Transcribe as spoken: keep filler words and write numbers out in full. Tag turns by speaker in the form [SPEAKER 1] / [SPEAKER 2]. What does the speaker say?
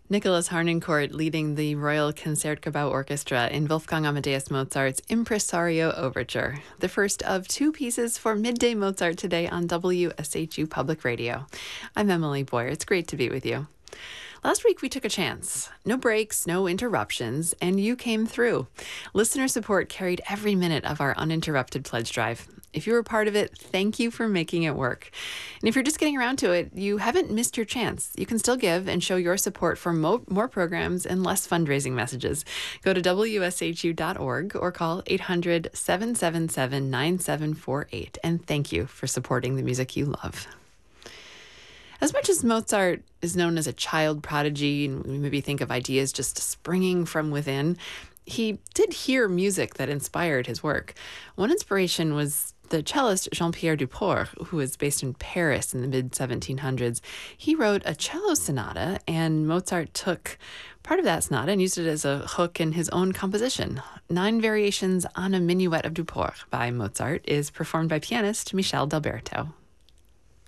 [SPEAKER 1] Nicholas Harnoncourt leading the Royal Concertgebouw Orchestra in Wolfgang Amadeus Mozart's Impresario Overture, the first of two pieces for Midday Mozart today on W S H U Public Radio. I'm Emily Boyer. It's great to be with you. Last week, we took a chance. No breaks, no interruptions, and you came through. Listener support carried every minute of our uninterrupted pledge drive. If you were part of it, thank you for making it work. And if you're just getting around to it, you haven't missed your chance. You can still give and show your support for mo- more programs and less fundraising messages. Go to W S H U dot org or call eight hundred, seven seven seven, nine seven four eight. And thank you for supporting the music you love. As much as Mozart is known as a child prodigy, and we maybe think of ideas just springing from within, he did hear music that inspired his work. One inspiration was the cellist Jean-Pierre Duport, who was based in Paris in the mid seventeen hundreds. He wrote a cello sonata, and Mozart took part of that sonata and used it as a hook in his own composition. Nine Variations on a Minuet of Duport by Mozart is performed by pianist Michel Delberto.